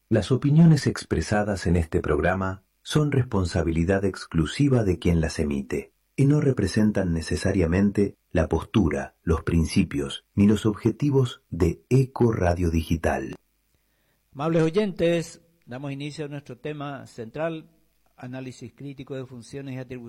Las opiniones expresadas en este programa son responsabilidad exclusiva de quien las emite y no representan necesariamente la postura, los principios ni los objetivos de Eco Radio Digital. Amables oyentes, damos inicio a nuestro tema central, análisis crítico de funciones y atribuciones